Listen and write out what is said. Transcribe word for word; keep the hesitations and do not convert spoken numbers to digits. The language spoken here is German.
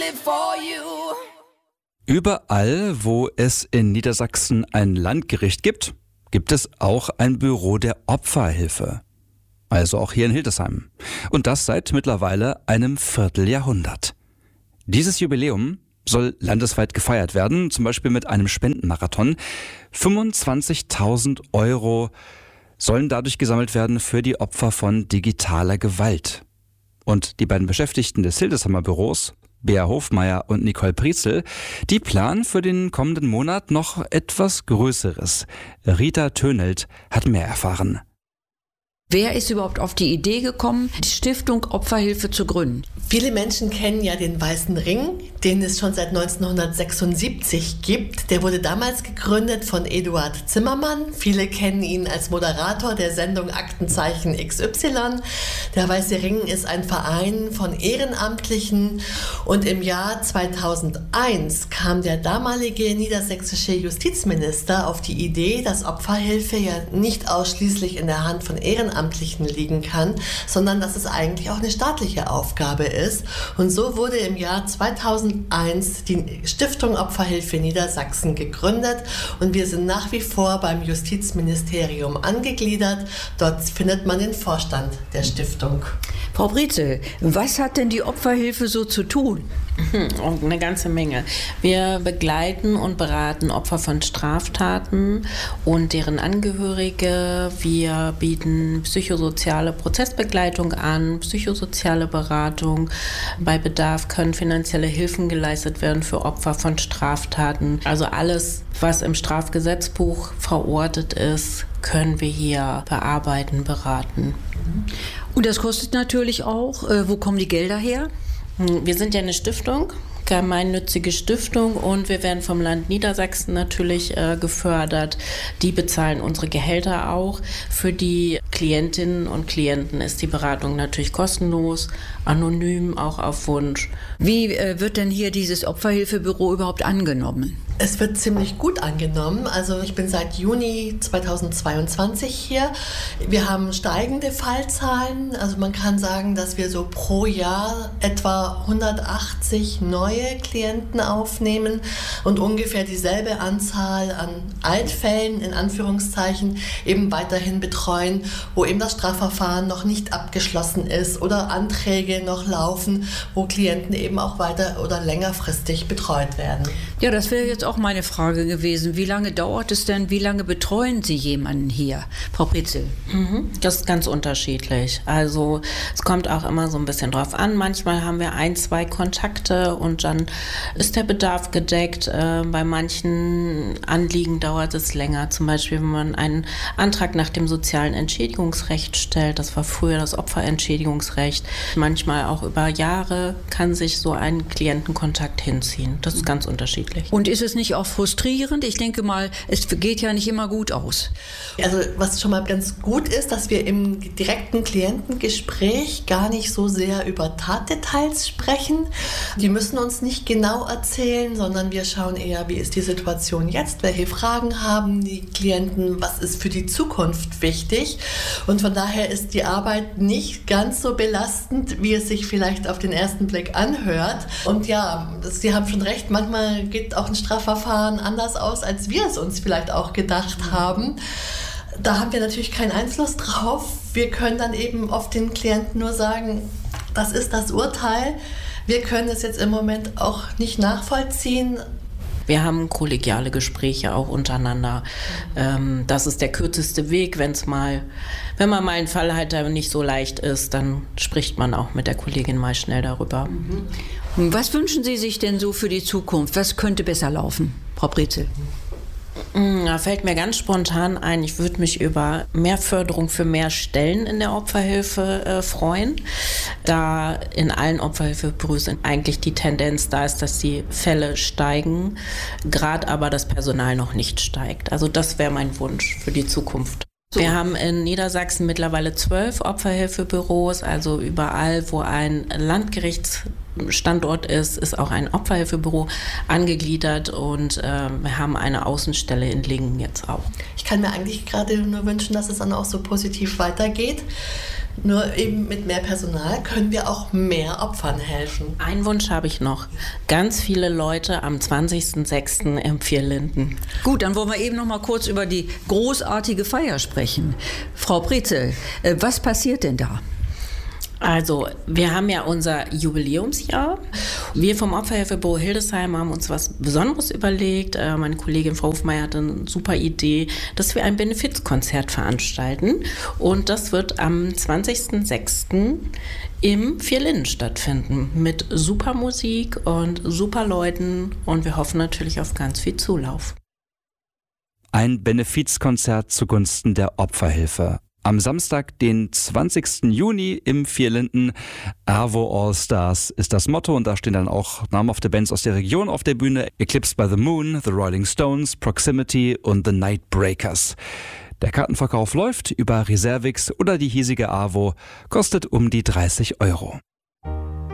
Überall, wo es in Niedersachsen ein Landgericht gibt, gibt es auch ein Büro der Opferhilfe. Also auch hier in Hildesheim. Und das seit mittlerweile einem Vierteljahrhundert. Dieses Jubiläum soll landesweit gefeiert werden, zum Beispiel mit einem Spendenmarathon. fünfundzwanzigtausend Euro sollen dadurch gesammelt werden für die Opfer von digitaler Gewalt. Und die beiden Beschäftigten des Hildesheimer Büros, Bea Hofmeier und Nicole Prietzel, die planen für den kommenden Monat noch etwas Größeres. Rita Tönelt hat mehr erfahren. Wer ist überhaupt auf die Idee gekommen, die Stiftung Opferhilfe zu gründen? Viele Menschen kennen ja den Weißen Ring, den es schon seit neunzehnhundertsechsundsiebzig gibt. Der wurde damals gegründet von Eduard Zimmermann. Viele kennen ihn als Moderator der Sendung Aktenzeichen X Y. Der Weiße Ring ist ein Verein von Ehrenamtlichen. Und im Jahr zweitausendeins kam der damalige niedersächsische Justizminister auf die Idee, dass Opferhilfe ja nicht ausschließlich in der Hand von Ehrenamtlichen liegen kann, sondern dass es eigentlich auch eine staatliche Aufgabe ist. Und so wurde im Jahr zweitausendeins die Stiftung Opferhilfe Niedersachsen gegründet und wir sind nach wie vor beim Justizministerium angegliedert. Dort findet man den Vorstand der Stiftung. Frau Prietzel, was hat denn die Opferhilfe so zu tun? Oh, eine ganze Menge. Wir begleiten und beraten Opfer von Straftaten und deren Angehörige. Wir bieten psychosoziale Prozessbegleitung an, psychosoziale Beratung. Bei Bedarf können finanzielle Hilfen geleistet werden für Opfer von Straftaten. Also alles, was im Strafgesetzbuch verortet ist, können wir hier bearbeiten, beraten. Und das kostet natürlich auch. Äh, wo kommen die Gelder her? Wir sind ja eine Stiftung, gemeinnützige Stiftung, und wir werden vom Land Niedersachsen natürlich äh, gefördert. Die bezahlen unsere Gehälter auch. Für die Klientinnen und Klienten ist die Beratung natürlich kostenlos, anonym, auch auf Wunsch. Wie äh, wird denn hier dieses Opferhilfebüro überhaupt angenommen? Es wird ziemlich gut angenommen. Also ich bin seit Juni zweitausendzweiundzwanzig hier. Wir haben steigende Fallzahlen. Also man kann sagen, dass wir so pro Jahr etwa hundertachtzig neue Klienten aufnehmen und ungefähr dieselbe Anzahl an Altfällen, in Anführungszeichen, eben weiterhin betreuen, wo eben das Strafverfahren noch nicht abgeschlossen ist oder Anträge noch laufen, wo Klienten eben auch weiter oder längerfristig betreut werden. Ja, das wäre jetzt auch meine Frage gewesen. Wie lange dauert es denn? Wie lange betreuen Sie jemanden hier, Frau Prietzel? Mhm, das ist ganz unterschiedlich. Also es kommt auch immer so ein bisschen drauf an. Manchmal haben wir ein, zwei Kontakte und dann ist der Bedarf gedeckt. Äh, bei manchen Anliegen dauert es länger. Zum Beispiel, wenn man einen Antrag nach dem sozialen Entschädigungsrecht stellt. Das war früher das Opferentschädigungsrecht. Manchmal auch über Jahre kann sich so ein Klientenkontakt hinziehen. Das ist ganz unterschiedlich. Und ist es nicht auch frustrierend? Ich denke mal, es geht ja nicht immer gut aus. Also was schon mal ganz gut ist, dass wir im direkten Klientengespräch gar nicht so sehr über Tatdetails sprechen. Die müssen uns nicht genau erzählen, sondern wir schauen eher, wie ist die Situation jetzt, welche Fragen haben die Klienten, was ist für die Zukunft wichtig. Und von daher ist die Arbeit nicht ganz so belastend, wie es sich vielleicht auf den ersten Blick anhört. Und ja, Sie haben schon recht, manchmal geht auch ein Strafverfahren anders aus, als wir es uns vielleicht auch gedacht haben. Da haben wir natürlich keinen Einfluss drauf. Wir können dann eben oft den Klienten nur sagen, das ist das Urteil. Wir können es jetzt im Moment auch nicht nachvollziehen. Wir haben kollegiale Gespräche auch untereinander. Ähm, das ist der kürzeste Weg, wenn's mal, wenn man mal einen Fall hat, der nicht so leicht ist, dann spricht man auch mit der Kollegin mal schnell darüber. Mhm. Was wünschen Sie sich denn so für die Zukunft? Was könnte besser laufen, Frau Prietzel? Da fällt mir ganz spontan ein, ich würde mich über mehr Förderung für mehr Stellen in der Opferhilfe äh, freuen, da in allen Opferhilfebüros eigentlich die Tendenz da ist, dass die Fälle steigen, gerade aber das Personal noch nicht steigt. Also das wäre mein Wunsch für die Zukunft. So. Wir haben in Niedersachsen mittlerweile zwölf Opferhilfebüros, also überall, wo ein Landgerichtsstandort ist, ist auch ein Opferhilfebüro angegliedert und äh, wir haben eine Außenstelle in Lingen jetzt auch. Ich kann mir eigentlich gerade nur wünschen, dass es dann auch so positiv weitergeht. Nur eben mit mehr Personal können wir auch mehr Opfern helfen. Einen Wunsch habe ich noch. Ganz viele Leute am zwanzigsten sechsten im Vierlinden. Gut, dann wollen wir eben noch mal kurz über die großartige Feier sprechen. Frau Prezel, äh, was passiert denn da? Also, wir haben ja unser Jubiläumsjahr. Wir vom Opferhilfebüro Hildesheim haben uns was Besonderes überlegt. Meine Kollegin Frau Hofmeier hatte eine super Idee, dass wir ein Benefizkonzert veranstalten. Und das wird am zwanzigsten sechsten im Vierlinden stattfinden. Mit super Musik und super Leuten. Und wir hoffen natürlich auf ganz viel Zulauf. Ein Benefizkonzert zugunsten der Opferhilfe. Am Samstag, den zwanzigsten Juni im Vierlinden. AWO All Stars ist das Motto und da stehen dann auch namhafte Bands aus der Region auf der Bühne. Eclipsed by the Moon, The Rolling Stones, Proximity und The Nightbreakers. Der Kartenverkauf läuft über Reservix oder die hiesige AWO, kostet um die dreißig Euro.